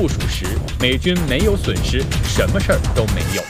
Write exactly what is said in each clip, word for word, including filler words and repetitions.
部署时，美军没有损失，什么事儿都没有。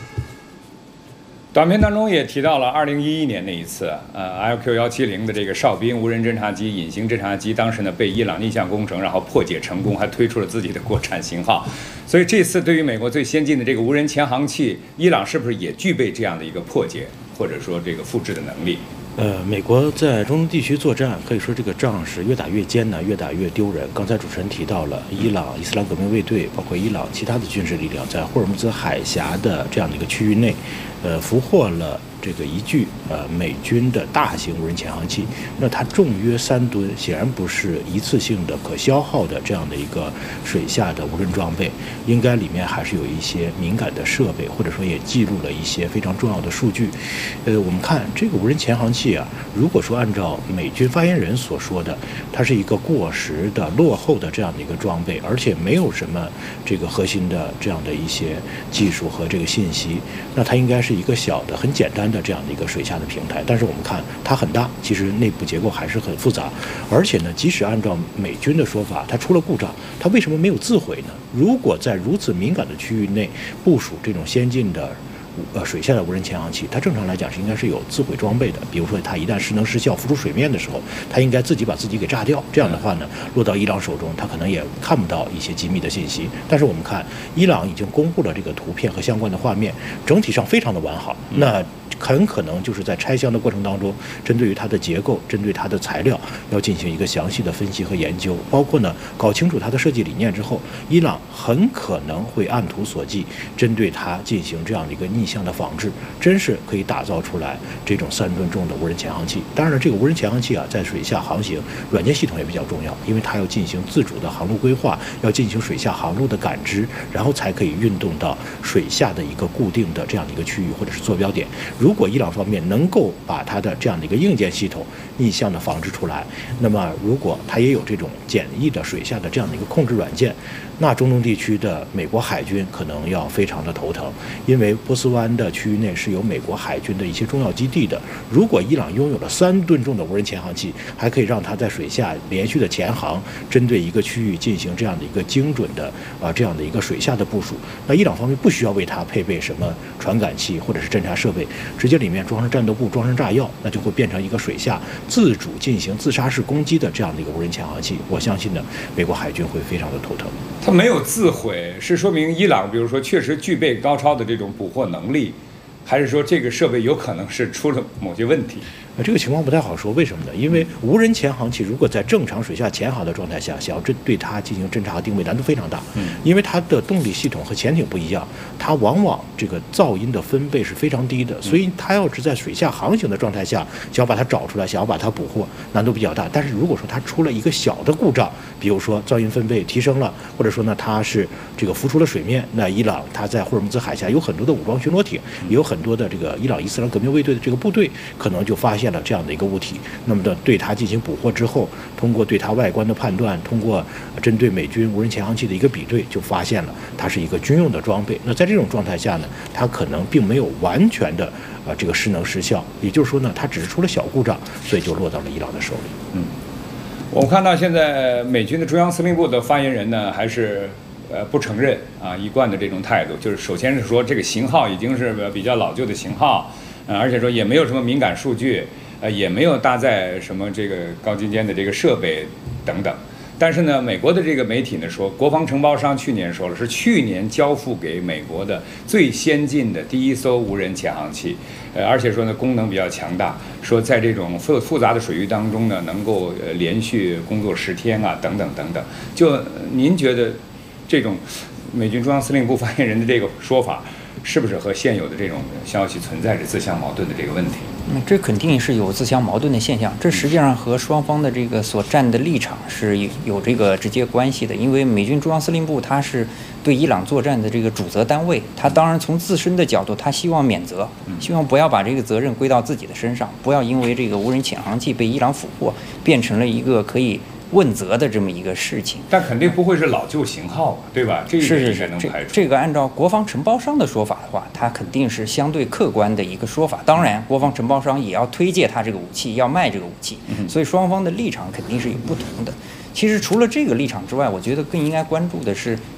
短片当中也提到了二零一一年那一次，呃 ，L Q 一七零的这个哨兵无人侦察机、隐形侦察机，当时呢被伊朗逆向工程，然后破解成功，还推出了自己的国产型号。所以这次对于美国最先进的这个无人潜航器，伊朗是不是也具备这样的一个破解或者说这个复制的能力？ 呃，美国在中东地区作战，可以说这个仗是越打越艰难，越打越丢人。刚才主持人提到了伊朗伊斯兰革命卫队，包括伊朗其他的军事力量，在霍尔木兹海峡的这样的一个区域内，呃，俘获了这个一具呃美军的大型无人潜航器。那它重约三吨，显然不是一次性的可消耗的这样的一个水下的无人装备，应该里面还是有一些敏感的设备，或者说也记录了一些非常重要的数据。呃，我们看这个无人潜航器啊，如果说按照美军发言人所说的，它是一个过时的、落后的这样的一个装备，而且没有什么这个核心的这样的一些技术和这个信息，那它应该是一个小的、很简单的这样的一个水下的平台。但是我们看它很大，其实内部结构还是很复杂，而且呢，即使按照美军的说法，它出了故障，它为什么没有自毁呢？如果在如此敏感的区域内部署这种先进的呃，水下的无人潜航器，它正常来讲是应该是有自毁装备的。比如说，它一旦失能失效、浮出水面的时候，它应该自己把自己给炸掉。这样的话呢，落到伊朗手中，它可能也看不到一些机密的信息。但是我们看，伊朗已经公布了这个图片和相关的画面，整体上非常的完好。那很可能就是在拆箱的过程当中，针对于它的结构，针对它的材料，要进行一个详细的分析和研究。包括呢，搞清楚它的设计理念之后，伊朗很可能会按图索骥，针对它进行这样的一个逆向的仿制，真是可以打造出来这种三吨重的无人潜航器。当然了，这个无人潜航器啊，在水下航行，软件系统也比较重要，因为它要进行自主的航路规划，要进行水下航路的感知，然后才可以运动到水下的一个固定的这样的一个区域或者是坐标点。如果伊朗方面能够把它的这样的一个硬件系统逆向的仿制出来，那么如果它也有这种简易的水下的这样的一个控制软件，那中东地区的美国海军可能要非常的头疼，因为波斯湾的区域内是有美国海军的一些重要基地的。如果伊朗拥有了三吨重的无人潜航器，还可以让它在水下连续的潜航，针对一个区域进行这样的一个精准的啊这样的一个水下的部署，那伊朗方面不需要为它配备什么传感器或者是侦察设备，直接里面装上战斗部，装上炸药，那就会变成一个水下自主进行自杀式攻击的这样的一个无人潜航器。我相信呢，美国海军会非常的头疼。 它没有自毁，是说明伊朗比如说确实具备高超的这种捕获能力，还是说这个设备有可能是出了某些问题？ 这个情况不太好说，为什么呢？因为无人潜航器如果在正常水下潜航的状态下，想要针对它进行侦察和定位难度非常大，嗯，因为它的动力系统和潜艇不一样，它往往这个噪音的分贝是非常低的，所以它要是在水下航行的状态下，想要把它找出来，想要把它捕获，难度比较大。但是如果说它出了一个小的故障，比如说噪音分贝提升了，或者说呢它是这个浮出了水面，那伊朗它在霍尔木兹海峡有很多的武装巡逻艇，也有很多的这个伊朗伊斯兰革命卫队的这个部队，可能就发现了这样的一个物体，那么的对它进行捕获之后，通过对它外观的判断，通过针对美军无人潜航器的一个比对，就发现了它是一个军用的装备。那在这种状态下呢，它可能并没有完全的呃这个失能失效，也就是说呢，它只是出了小故障，所以就落到了伊朗的手里。 嗯，我们看到现在美军的中央司令部的发言人呢，还是呃不承认啊一贯的这种态度，就是首先是说这个型号已经是比较老旧的型号，呃，而且说也没有什么敏感数据。呃，也没有搭载什么这个高精尖的这个设备等等，但是呢，美国的这个媒体呢说，国防承包商去年说了，是去年交付给美国的最先进的第一艘无人潜航器，呃，而且说呢功能比较强大，说在这种复复杂的水域当中呢，能够呃连续工作十天啊，等等等等。就您觉得这种美军中央司令部发言人的这个说法，是不是和现有的这种消息存在着自相矛盾的这个问题？ 嗯，这肯定是有自相矛盾的现象，这实际上和双方的这个所站的立场是有这个直接关系的。因为美军中央司令部它是对伊朗作战的这个主责单位，它当然从自身的角度，它希望免责，希望不要把这个责任归到自己的身上，不要因为这个无人潜航器被伊朗俘获，变成了一个可以问责的这么一个事情。 但肯定不会是老旧型号，对吧？这一点应该能排除。 这个按照国防承包商的说法的话，它肯定是相对客观的一个说法。当然，国防承包商也要推介它这个武器，要卖这个武器，所以双方的立场肯定是有不同的。其实除了这个立场之外，我觉得更应该关注的是